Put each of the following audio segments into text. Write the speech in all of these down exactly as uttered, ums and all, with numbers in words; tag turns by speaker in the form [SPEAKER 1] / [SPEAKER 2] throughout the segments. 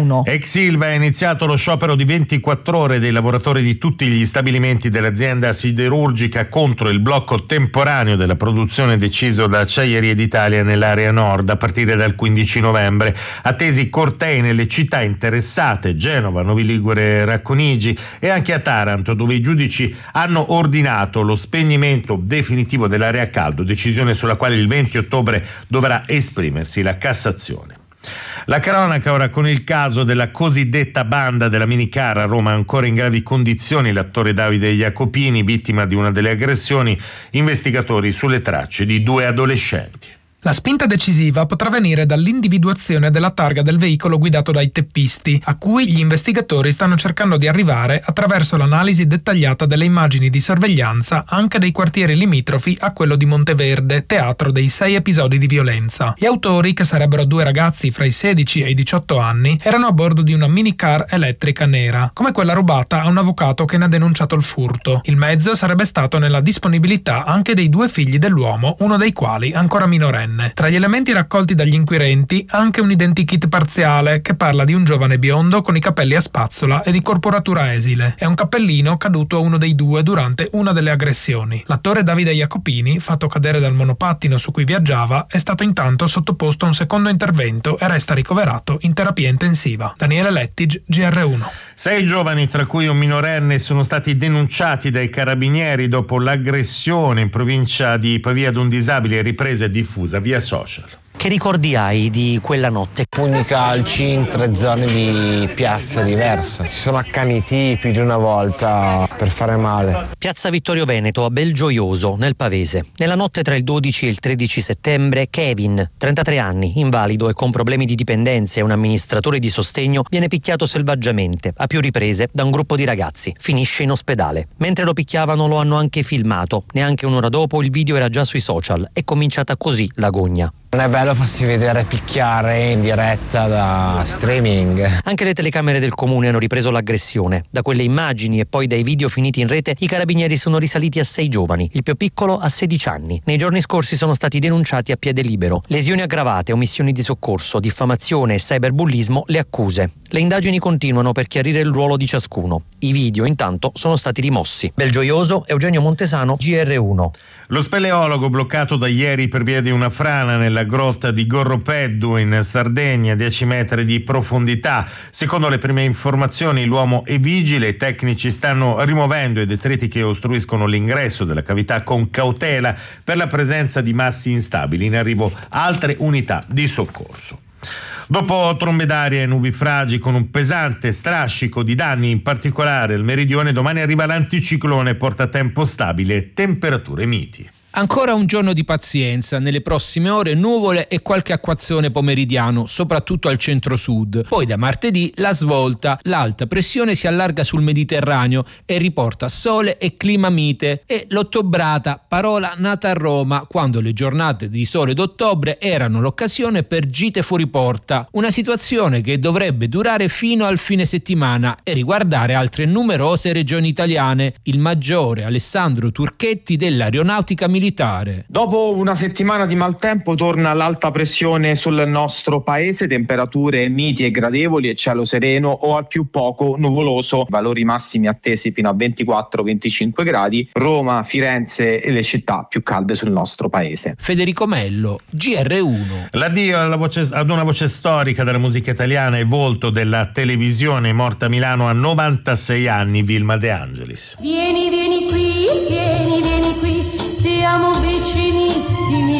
[SPEAKER 1] uno.
[SPEAKER 2] Ex Ilva è iniziato lo sciopero di ventiquattro ore dei lavoratori di tutti gli stabilimenti dell'azienda siderurgica contro il blocco temporaneo della produzione deciso da Acciaierie d'Italia nell'area nord a partire dal quindici novembre. Attesi cortei nelle città interessate, Genova, Novi Ligure, Racconigi e anche a Taranto, dove i giudici hanno ordinato lo spegnimento definitivo dell'area a caldo, decisione sulla quale il venti ottobre dovrà esprimersi la Cassazione. La cronaca ora con il caso della cosiddetta banda della minicar a Roma, ancora in gravi condizioni l'attore Davide Jacopini, vittima di una delle aggressioni, investigatori sulle tracce di due adolescenti.
[SPEAKER 3] La spinta decisiva potrà venire dall'individuazione della targa del veicolo guidato dai teppisti, a cui gli investigatori stanno cercando di arrivare attraverso l'analisi dettagliata delle immagini di sorveglianza anche dei quartieri limitrofi a quello di Monteverde, teatro dei sei episodi di violenza. Gli autori, che sarebbero due ragazzi fra i sedici e i diciotto anni, erano a bordo di una minicar elettrica nera, come quella rubata a un avvocato che ne ha denunciato il furto. Il mezzo sarebbe stato nella disponibilità anche dei due figli dell'uomo, uno dei quali ancora minorenne. Tra gli elementi raccolti dagli inquirenti anche un identikit parziale che parla di un giovane biondo con i capelli a spazzola e di corporatura esile e un cappellino caduto a uno dei due durante una delle aggressioni. L'attore Davide Jacopini, fatto cadere dal monopattino su cui viaggiava, è stato intanto sottoposto a un secondo intervento e resta ricoverato in terapia intensiva. Daniele Lettig, G R uno.
[SPEAKER 2] Sei giovani, tra cui un minorenne, sono stati denunciati dai carabinieri dopo l'aggressione in provincia di Pavia ad un disabile ripresa e diffusa via social.
[SPEAKER 4] Che ricordi hai di quella notte?
[SPEAKER 5] Pugni calci in tre zone di piazza diverse. Si sono accaniti più di una volta per fare male.
[SPEAKER 4] Piazza Vittorio Veneto a Belgioioso, nel Pavese. Nella notte tra il dodici e il tredici settembre, Kevin, trentatré anni, invalido e con problemi di dipendenza e un amministratore di sostegno, viene picchiato selvaggiamente, a più riprese, da un gruppo di ragazzi. Finisce in ospedale. Mentre lo picchiavano lo hanno anche filmato. Neanche un'ora dopo il video era già sui social. È cominciata così l'agonia.
[SPEAKER 5] Non è bello farsi vedere picchiare in diretta da streaming.
[SPEAKER 4] Anche le telecamere del comune hanno ripreso l'aggressione. Da quelle immagini e poi dai video finiti in rete, i carabinieri sono risaliti a sei giovani, il più piccolo a sedici anni. Nei giorni scorsi sono stati denunciati a piede libero. Lesioni aggravate, omissioni di soccorso, diffamazione e cyberbullismo le accuse. Le indagini continuano per chiarire il ruolo di ciascuno. I video intanto sono stati rimossi. Belgioioso, Eugenio Montesano, G R uno.
[SPEAKER 2] Lo speleologo bloccato da ieri per via di una frana nella grotta di Gorropeddu in Sardegna, dieci metri di profondità. Secondo le prime informazioni l'uomo è vigile, i tecnici stanno rimuovendo i detriti che ostruiscono l'ingresso della cavità con cautela per la presenza di massi instabili. In arrivo altre unità di soccorso. Dopo trombe d'aria e nubifragi con un pesante strascico di danni, in particolare al meridione, domani arriva l'anticiclone, porta tempo stabile e temperature miti.
[SPEAKER 6] Ancora un giorno di pazienza, nelle prossime ore nuvole e qualche acquazzone pomeridiano, soprattutto al centro-sud. Poi da martedì la svolta, l'alta pressione si allarga sul Mediterraneo e riporta sole e clima mite. E l'ottobrata, parola nata a Roma, quando le giornate di sole d'ottobre erano l'occasione per gite fuori porta. Una situazione che dovrebbe durare fino al fine settimana e riguardare altre numerose regioni italiane. Il maggiore Alessandro Turchetti dell'Aeronautica Militare.
[SPEAKER 7] Dopo una settimana di maltempo torna l'alta pressione sul nostro paese, temperature miti e gradevoli e cielo sereno o al più poco nuvoloso, valori massimi attesi fino a ventiquattro venticinque gradi, Roma, Firenze e le città più calde sul nostro paese.
[SPEAKER 6] Federico Mello, G R uno.
[SPEAKER 2] L'addio alla voce, ad una voce storica della musica italiana e volto della televisione, morta a Milano a novantasei anni, Vilma De Angelis.
[SPEAKER 8] Vieni, vieni qui, vieni, vieni qui. Siamo vicinissimi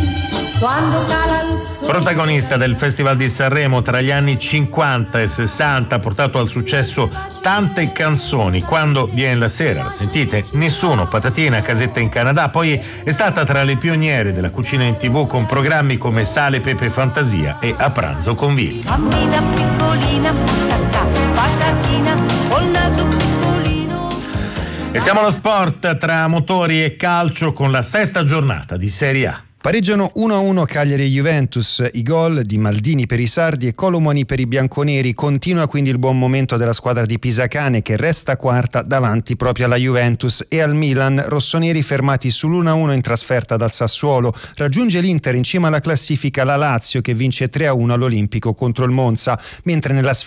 [SPEAKER 8] quando cala il sole.
[SPEAKER 2] Protagonista del Festival di Sanremo tra gli anni cinquanta e sessanta, ha portato al successo tante canzoni. Quando viene la sera, la sentite? Nessuno, Patatina, Casetta in Canada. Poi è stata tra le pioniere della cucina in tv con programmi come Sale, Pepe e Fantasia e A pranzo con Vilma.
[SPEAKER 8] Cammina piccolina, patata, patatina, col naso piccolino.
[SPEAKER 2] E siamo allo sport tra motori e calcio con la sesta giornata di Serie A.
[SPEAKER 9] Pareggiano uno a uno Cagliari e Juventus, i gol di Maldini per i sardi e Colomoni per i bianconeri. Continua quindi il buon momento della squadra di Pisacane, che resta quarta davanti proprio alla Juventus e al Milan. Rossoneri fermati sull'uno a uno in trasferta dal Sassuolo. Raggiunge l'Inter in cima alla classifica la Lazio, che vince tre a uno all'Olimpico contro il Monza, mentre nella sfida